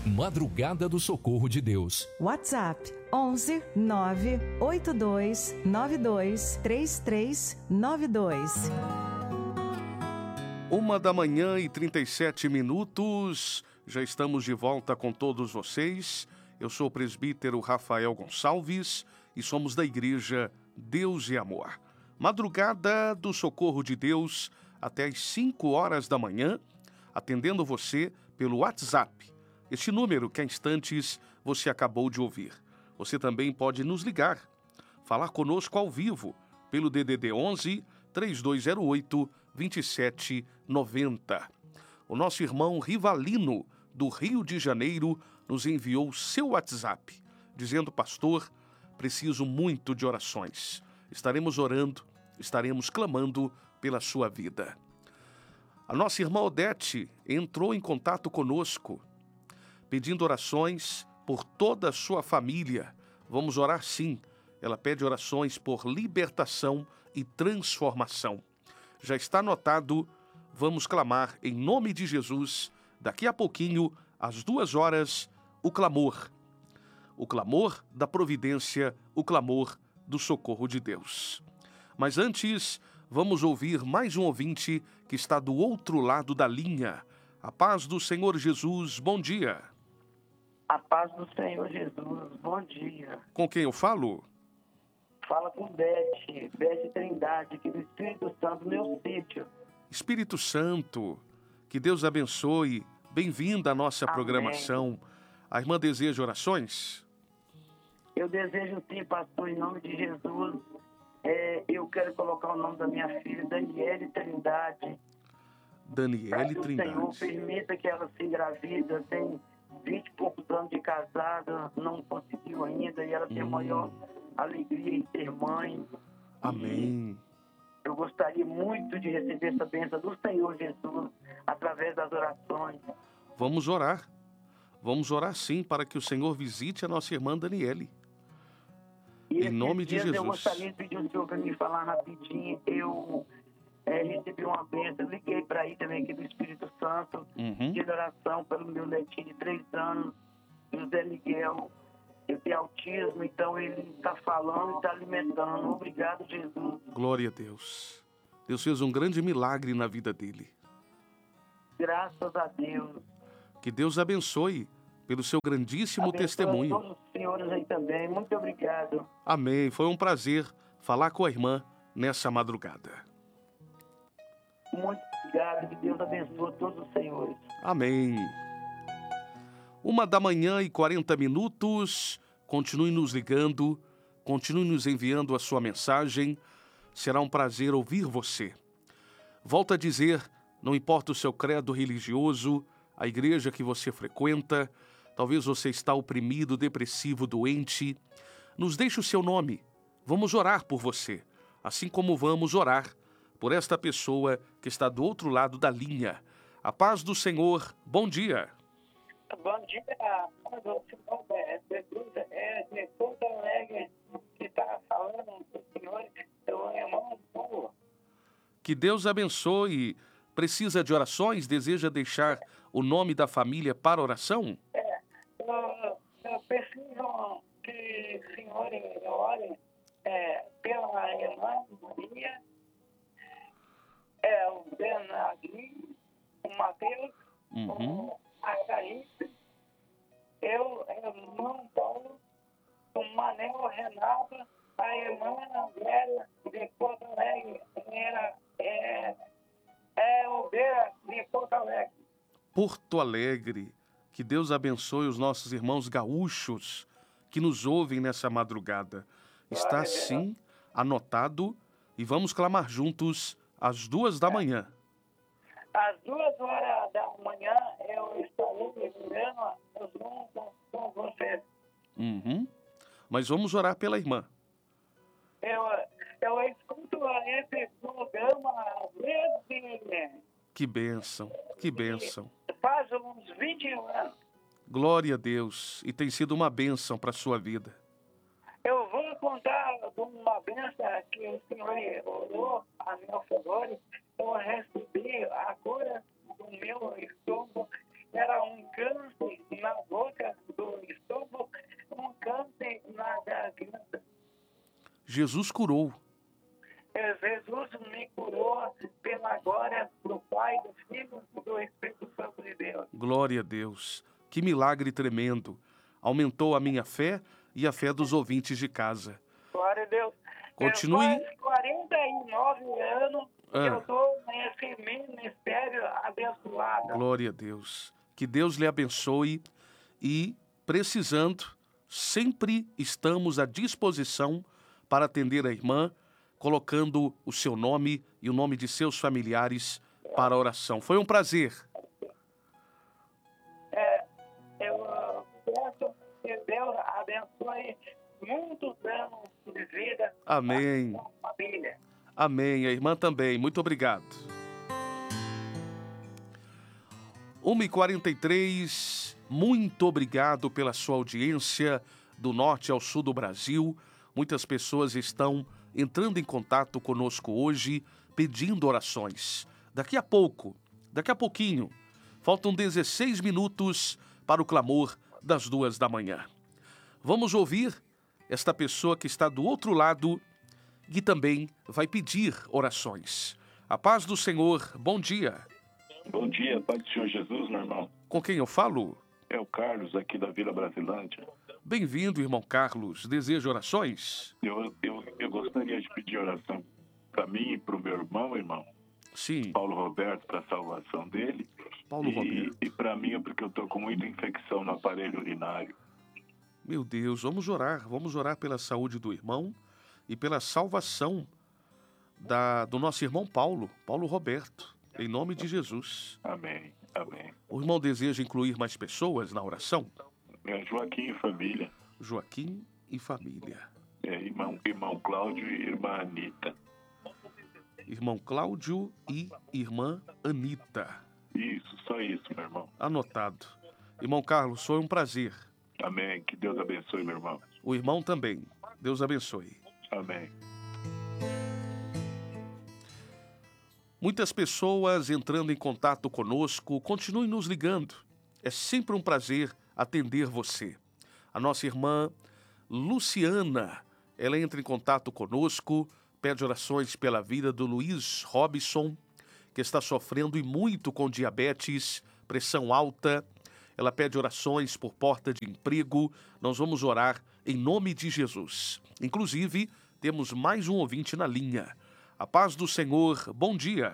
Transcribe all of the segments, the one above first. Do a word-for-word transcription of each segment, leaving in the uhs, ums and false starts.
Madrugada do Socorro de Deus. WhatsApp onze nove oito dois nove dois três três nove dois. Uma da manhã e trinta e sete minutos. Já estamos de volta com todos vocês. Eu sou o presbítero Rafael Gonçalves e somos da Igreja Deus e Amor. Madrugada do Socorro de Deus até às cinco horas da manhã, atendendo você pelo WhatsApp. Este número que há instantes você acabou de ouvir. Você também pode nos ligar, falar conosco ao vivo pelo D D D onze, três dois zero oito, dois sete nove zero. O nosso irmão Rivalino, do Rio de Janeiro, nos enviou seu WhatsApp, dizendo: pastor, preciso muito de orações. Estaremos orando, estaremos clamando pela sua vida. A nossa irmã Odete entrou em contato conosco, pedindo orações por toda a sua família. Vamos orar sim. Ela pede orações por libertação e transformação. Já está anotado, vamos clamar em nome de Jesus, daqui a pouquinho, às duas horas, o clamor. O clamor da providência, o clamor do socorro de Deus. Mas antes, vamos ouvir mais um ouvinte que está do outro lado da linha. A paz do Senhor Jesus, bom dia. A paz do Senhor Jesus, bom dia. Com quem eu falo? Fala com Bete, Bete Trindade, aqui do Espírito Santo, meu sítio. Espírito Santo, que Deus abençoe. Bem-vinda à nossa Amém. Programação. A irmã deseja orações? Eu desejo sim, pastor, em nome de Jesus. É, eu quero colocar o nome da minha filha, Daniele Trindade. Daniele que Trindade. O Senhor permita que ela se engravida, tem vinte e poucos anos de casada, não conseguiu ainda, e ela tem Hum. a maior alegria em ser mãe. Amém. Eu gostaria muito de receber essa bênção do Senhor Jesus através das orações. Vamos orar. Vamos orar sim para que o Senhor visite a nossa irmã Daniele. E Em nome de dias Jesus. Eu gostaria de pedir o Senhor para me falar rapidinho. Eu é, recebi uma bênção, eu liguei para aí também aqui do Espírito Santo, Uhum. de oração pelo meu netinho de três anos, José Miguel. Ele tem autismo, então ele está falando e está alimentando. Obrigado, Jesus. Glória a Deus. Deus fez um grande milagre na vida dele. Graças a Deus. Que Deus abençoe pelo seu grandíssimo Abençoe testemunho. a todos os senhores aí também. Muito obrigado. Amém. Foi um prazer falar com a irmã nessa madrugada. Muito obrigado. Que Deus abençoe todos os senhores. Amém. Uma da manhã e quarenta minutos. Continue nos ligando. Continue nos enviando a sua mensagem. Será um prazer ouvir você. Volto a dizer, não importa o seu credo religioso, a igreja que você frequenta, talvez você está oprimido, depressivo, doente. Nos deixe o seu nome. Vamos orar por você, assim como vamos orar por esta pessoa que está do outro lado da linha. A paz do Senhor, bom dia. Bom dia, o senhor é de Porto Alegre que está falando com o senhor, seu irmão Paulo. Que Deus abençoe. Precisa de orações? Deseja deixar o nome da família para oração? É, eu, eu preciso que o senhor ore é, pela irmã Maria, é, o Bernardinho, o Matheus, Uhum. o Acaípe, eu, irmão Paulo, o Manel Renato, a irmã Vera de Porto Alegre, era, é, é o Vera de Porto Alegre. Porto Alegre. Que Deus abençoe os nossos irmãos gaúchos que nos ouvem nessa madrugada. Está sim anotado e vamos clamar juntos às duas da manhã. Às duas horas da manhã eu estarei vivendo junto com você. Uhum. Mas vamos orar pela irmã. Eu, eu escuto esse programa às vezes. Que bênção, que bênção. Faz uns vinte anos. Glória a Deus. E tem sido uma bênção para a sua vida. Eu vou contar de uma bênção que o Senhor orou a meu favor. Eu recebi a cura do meu estômago. Era um câncer na boca. Jesus curou. É, Jesus me curou pela glória do Pai, do Filho e do Espírito Santo de Deus. Glória a Deus. Que milagre tremendo. Aumentou a minha fé e a fé dos ouvintes de casa. Glória a Deus. Continue. É, faz quarenta e nove anos que Ah. eu estou nesse ministério abençoado. Glória a Deus. Que Deus lhe abençoe e, precisando, sempre estamos à disposição para atender a irmã, colocando o seu nome e o nome de seus familiares para a oração. Foi um prazer. É, eu ah, peço que Deus abençoe muitos anos de vida. Amém. A sua família. Amém. A irmã também. Muito obrigado. uma e quarenta e três, muito obrigado pela sua audiência do norte ao sul do Brasil. Muitas pessoas estão entrando em contato conosco hoje, pedindo orações. Daqui a pouco, daqui a pouquinho, faltam dezesseis minutos para o clamor das duas da manhã. Vamos ouvir esta pessoa que está do outro lado e também vai pedir orações. A paz do Senhor, bom dia. Bom dia, Pai do Senhor Jesus, meu irmão. Com quem eu falo? É o Carlos, aqui da Vila Brasilândia. Bem-vindo, irmão Carlos. Deseja orações? Eu, eu, eu gostaria de pedir oração para mim e para o meu irmão, irmão. Sim. Paulo Roberto, para a salvação dele. Paulo e, Roberto. E para mim, é porque eu estou com muita infecção no aparelho urinário. Meu Deus, vamos orar. Vamos orar pela saúde do irmão e pela salvação da, do nosso irmão Paulo, Paulo Roberto, em nome de Jesus. Amém, amém. O irmão deseja incluir mais pessoas na oração? É Joaquim e família. Joaquim e família. É, irmão, irmão Cláudio e irmã Anita. Irmão Cláudio e irmã Anita. Isso, só isso, meu irmão. Anotado. Irmão Carlos, foi um prazer. Amém. Que Deus abençoe, meu irmão. O irmão também. Deus abençoe. Amém. Muitas pessoas entrando em contato conosco, continue nos ligando. É sempre um prazer atender você. A nossa irmã Luciana, ela entra em contato conosco, pede orações pela vida do Luiz Robson, que está sofrendo e muito com diabetes, pressão alta. Ela pede orações por porta de emprego. Nós vamos orar em nome de Jesus. Inclusive, temos mais um ouvinte na linha. A paz do Senhor, bom dia.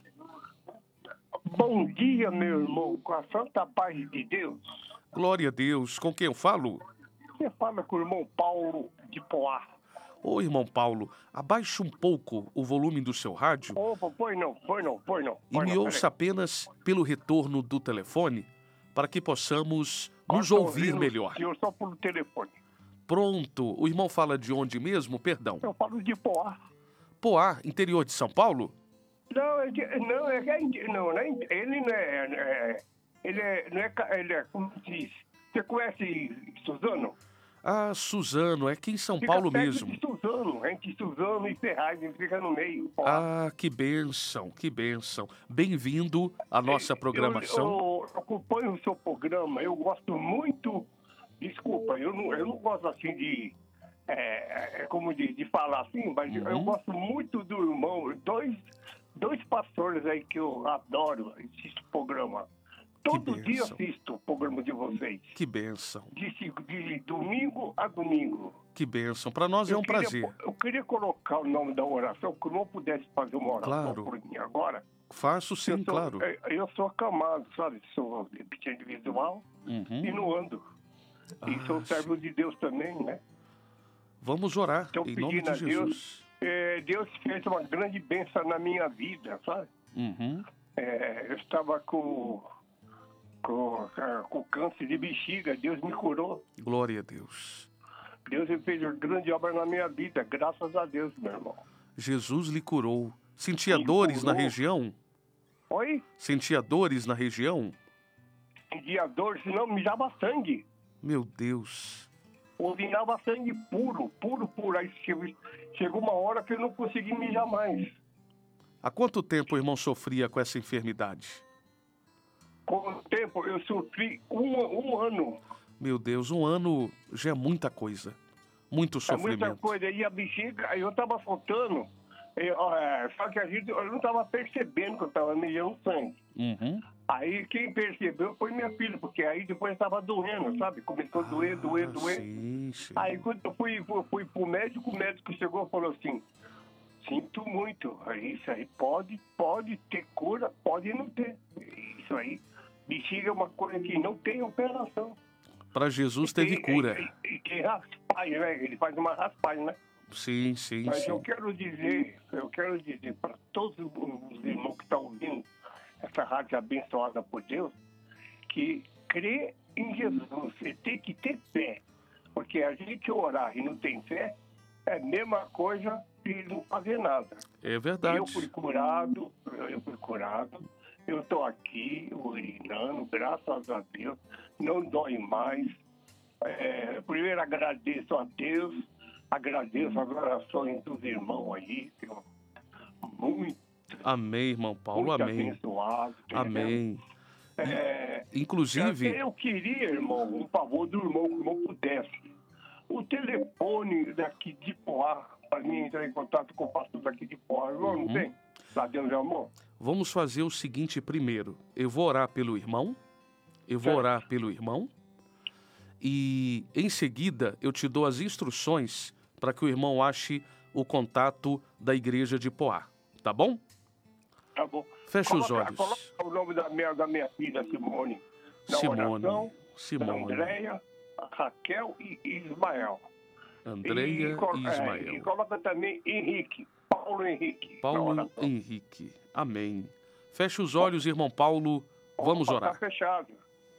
Bom dia, meu irmão, com a santa paz de Deus. Glória a Deus. Com quem eu falo? Você fala com o irmão Paulo de Poá. Ô, irmão Paulo, abaixe um pouco o volume do seu rádio Opa, põe não, põe não, põe não. e põe me não, ouça apenas pelo retorno do telefone para que possamos peraí. nos Eu tô ouvir ouvindo melhor. o senhor só por telefone. Pronto. O irmão fala de onde mesmo? Perdão. Eu falo de Poá. Poá, interior de São Paulo? Não, é de, não, é, é não, não é, ele não é, é, ele é, não é, ca- ele é, como se diz, você conhece Suzano? Ah, Suzano, é aqui em São Fica Paulo perto mesmo. de Suzano, entre Suzano e Ferraz, ele fica no meio. Poá. Ah, que bênção, que bênção. Bem-vindo à nossa programação. Eu, eu acompanho o seu programa, eu gosto muito. Desculpa, eu não, eu não gosto assim de. É, é como de, de falar assim, mas Uhum. eu gosto muito do irmão. Dois, dois pastores aí que eu adoro, assisto o programa. Todo dia bênção. assisto o programa de vocês. Que bênção, De, de domingo a domingo. que bênção. Para nós é Eu um queria- prazer. Eu queria colocar o nome da oração, que eu não pudesse fazer uma oração Claro. por mim agora. Faço sim, eu sou, claro. Eu, eu sou acamado, sabe? Sou deficiente visual e Uhum. não ando. E Ah, sou servo de Deus também, né? Vamos orar Estou em nome pedindo de a Deus. Jesus. É, Deus fez uma grande bênção na minha vida, sabe? Uhum. É, eu estava com, com, com câncer de bexiga, Deus me curou. Glória a Deus. Deus fez uma grande obra na minha vida, graças a Deus, meu irmão. Jesus lhe curou. Sentia Me dores na curou. região? Oi? Sentia dores na região? Dia dor, senão mijava sangue. Meu Deus. Urinava sangue puro, puro, puro. Aí chegou, chegou uma hora que eu não consegui mijar mais. Há quanto tempo o irmão sofria com essa enfermidade? Com o tempo, eu sofri um, um ano. Meu Deus, um ano já é muita coisa. Muito É sofrimento. muita coisa. E a bexiga, aí eu tava soltando, eu, é, só que a gente, eu não tava percebendo que eu tava mijando sangue. Uhum. Aí quem percebeu foi minha filha, porque aí depois tava doendo, sabe? Começou a doer, doer, Ah, doer. sim, sim. Aí quando eu fui, fui, fui pro médico, o médico chegou e falou assim, sinto muito, isso aí pode, pode ter cura, pode não ter. Isso aí, bexiga é uma coisa que não tem operação. Para Jesus teve E- cura. E, e, e tem raspagem, né? Ele faz uma raspagem, né? Sim, sim, Mas sim. eu quero dizer, eu quero dizer para todos os irmãos que estão ouvindo essa rádio abençoada por Deus, que crê em Jesus, você tem que ter fé. Porque a gente orar e não tem fé é a mesma coisa que não fazer nada. É verdade. Eu fui curado, eu fui curado, eu estou aqui urinando, graças a Deus, não dói mais. É, primeiro agradeço a Deus, agradeço as orações dos irmãos aí, que eu- muito, Amém, irmão Paulo, muito amém. abençoado. entendeu? Amém. É, Inclusive, eu queria, irmão, um favor do irmão, que o irmão pudesse. O telefone daqui de Poá, para mim entrar em contato com o pastor daqui de Poá, irmão, Uhum. não tem? Lá dentro de amor? vamos fazer o seguinte primeiro. Eu vou orar pelo irmão, eu vou Certo. orar pelo irmão, e em seguida eu te dou as instruções para que o irmão ache o contato da igreja de Poá, tá bom? Tá bom. Fecha os Coloca- olhos. Coloca o nome da minha, da minha filha, Simone. Na oração, Simone, Simone, Andréia, Raquel e Andreia Ismael. e col- é, Ismael. e coloca também Henrique, Paulo Henrique. na Paulo oração. Henrique. Amém. Feche os olhos, irmão Paulo. Vamos Opa, orar. Tá fechado.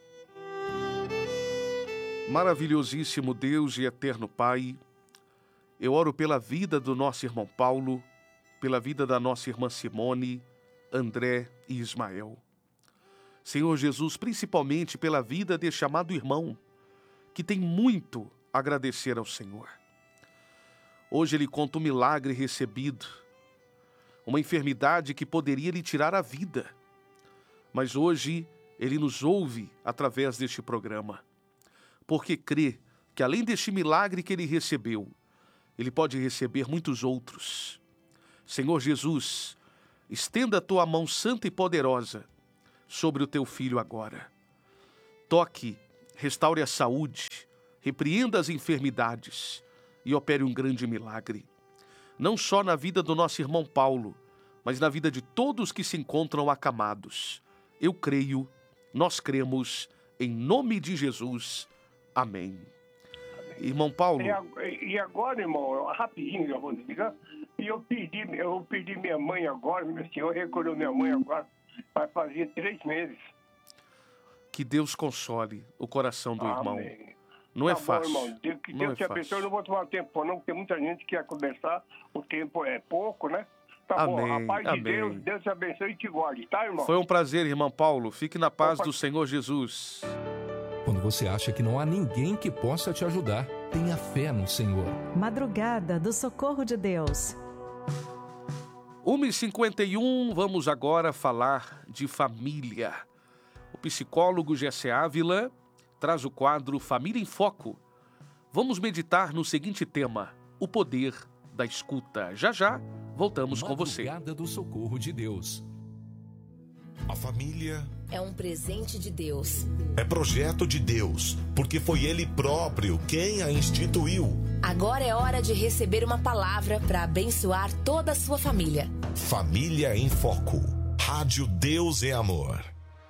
Maravilhosíssimo Deus e eterno Pai, eu oro pela vida do nosso irmão Paulo, pela vida da nossa irmã Simone, André e Ismael. Senhor Jesus, principalmente pela vida deste amado irmão, que tem muito a agradecer ao Senhor. Hoje ele conta um milagre recebido, uma enfermidade que poderia lhe tirar a vida, mas hoje ele nos ouve através deste programa, porque crê que além deste milagre que ele recebeu, ele pode receber muitos outros. Senhor Jesus, estenda a tua mão santa e poderosa sobre o teu filho agora. Toque, restaure a saúde, repreenda as enfermidades e opere um grande milagre. Não só na vida do nosso irmão Paulo, mas na vida de todos que se encontram acamados. Eu creio, nós cremos, em nome de Jesus. Amém. Irmão Paulo, E ag- E agora, irmão, rapidinho eu vou desligar. E eu pedi, eu pedi minha mãe agora, meu senhor recolheu minha mãe agora, vai fazer três meses. que Deus console o coração do irmão. Amém. Não é Tá bom, fácil. irmão. Deus, que Não Deus é te abençoe. fácil. Eu não vou tomar tempo, não, porque tem muita gente que quer conversar. O tempo é pouco, né? Tá bom, Amém, a paz de amém. Deus, Deus te abençoe e te guarde, tá, irmão? Foi um prazer, irmão Paulo. Fique na paz Opa. do Senhor Jesus. Quando você acha que não há ninguém que possa te ajudar, tenha fé no Senhor. Madrugada do Socorro de Deus. uma e cinquenta e um, vamos agora falar de família. O psicólogo Gessé Ávila traz o quadro Família em Foco. Vamos meditar no seguinte tema: o poder da escuta. Já já voltamos com você. Madrugada do Socorro de Deus. A família É um presente de Deus. é projeto de Deus, porque foi Ele próprio quem a instituiu. Agora é hora de receber uma palavra para abençoar toda a sua família. Família em Foco. Rádio Deus é Amor.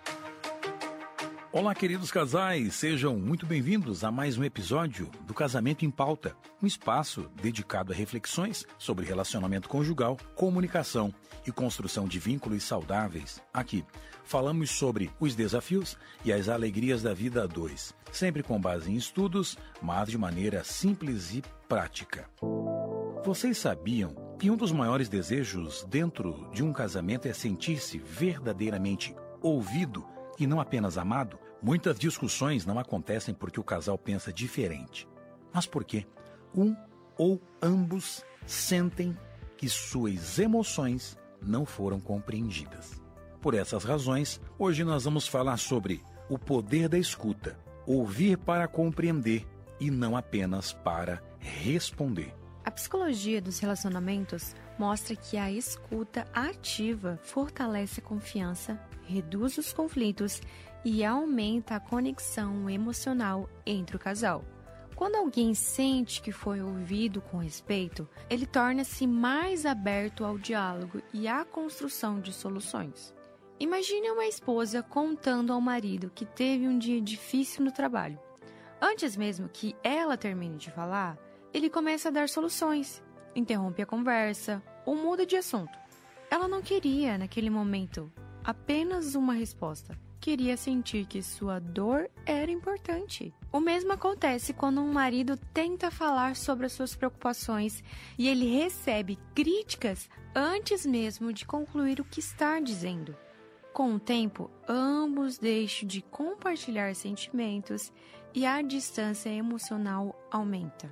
Olá, queridos casais, sejam muito bem-vindos a mais um episódio do Casamento em Pauta, um espaço dedicado a reflexões sobre relacionamento conjugal, comunicação e construção de vínculos saudáveis. Aqui, falamos sobre os desafios e as alegrias da vida a dois, sempre com base em estudos, mas de maneira simples e prática. Vocês sabiam que um dos maiores desejos dentro de um casamento é sentir-se verdadeiramente ouvido e não apenas amado? Muitas discussões não acontecem porque o casal pensa diferente, mas porque um ou ambos sentem que suas emoções não foram compreendidas. Por essas razões, hoje nós vamos falar sobre o poder da escuta, ouvir para compreender e não apenas para responder. A psicologia dos relacionamentos mostra que a escuta ativa fortalece a confiança, reduz os conflitos e aumenta a conexão emocional entre o casal. Quando alguém sente que foi ouvido com respeito, ele torna-se mais aberto ao diálogo e à construção de soluções. Imagine uma esposa contando ao marido que teve um dia difícil no trabalho. Antes mesmo que ela termine de falar, ele começa a dar soluções, interrompe a conversa ou muda de assunto. Ela não queria, naquele momento, apenas uma resposta. Queria sentir que sua dor era importante. O mesmo acontece quando um marido tenta falar sobre as suas preocupações e ele recebe críticas antes mesmo de concluir o que está dizendo. Com o tempo, ambos deixam de compartilhar sentimentos e a distância emocional aumenta.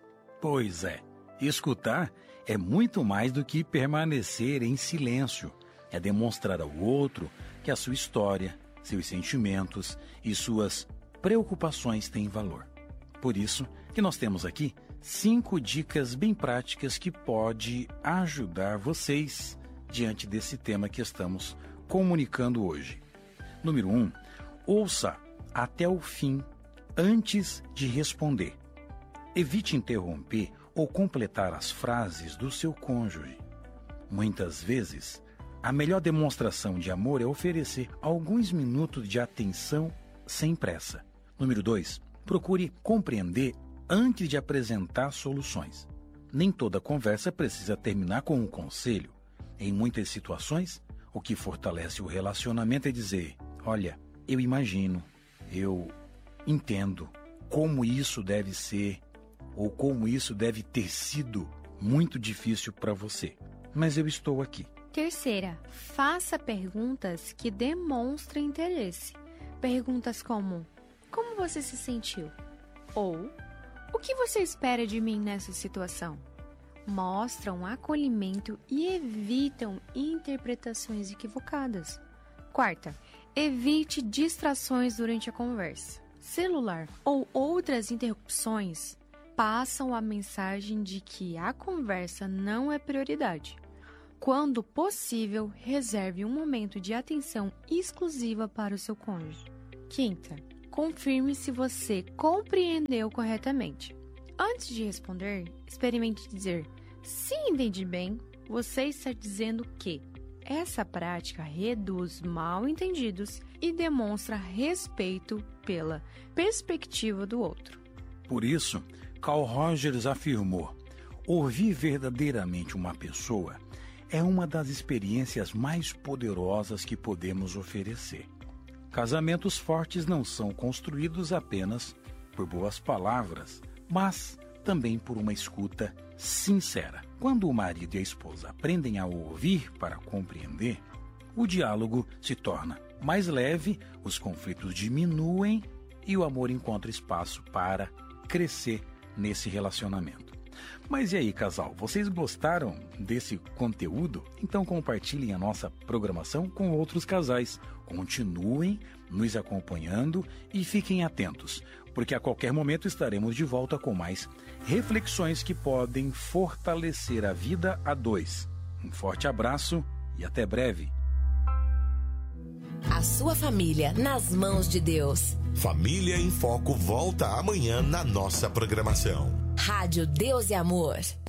Pois é, escutar é muito mais do que permanecer em silêncio. É demonstrar ao outro que a sua história, seus sentimentos e suas preocupações têm valor. Por isso que nós temos aqui cinco dicas bem práticas que podem ajudar vocês diante desse tema que estamos comunicando hoje. Número um, ouça até o fim antes de responder. Evite interromper ou completar as frases do seu cônjuge. Muitas vezes, a melhor demonstração de amor é oferecer alguns minutos de atenção sem pressa. Número dois, procure compreender antes de apresentar soluções. Nem toda conversa precisa terminar com um conselho. Em muitas situações, o que fortalece o relacionamento é dizer: olha, eu imagino, eu entendo como isso deve ser ou como isso deve ter sido muito difícil para você, mas eu estou aqui. Terceira, faça perguntas que demonstrem interesse. Perguntas como: como você se sentiu? Ou: o que você espera de mim nessa situação? Mostram acolhimento e evitam interpretações equivocadas. Quarta, evite distrações durante a conversa. Celular ou outras interrupções passam a mensagem de que a conversa não é prioridade. Quando possível, reserve um momento de atenção exclusiva para o seu cônjuge. Quinta, confirme se você compreendeu corretamente. Antes de responder, experimente dizer: se entendi bem, você está dizendo que. Essa prática reduz mal-entendidos e demonstra respeito pela perspectiva do outro. Por isso, Carl Rogers afirmou: ouvir verdadeiramente uma pessoa é uma das experiências mais poderosas que podemos oferecer. Casamentos fortes não são construídos apenas por boas palavras, mas também por uma escuta sincera. Quando o marido e a esposa aprendem a ouvir para compreender, o diálogo se torna mais leve, os conflitos diminuem e o amor encontra espaço para crescer nesse relacionamento. Mas e aí, casal, vocês gostaram desse conteúdo? Então compartilhem a nossa programação com outros casais. Continuem nos acompanhando e fiquem atentos, porque a qualquer momento estaremos de volta com mais reflexões que podem fortalecer a vida a dois. Um forte abraço e até breve. A sua família nas mãos de Deus. Família em Foco volta amanhã na nossa programação. Rádio Deus e Amor.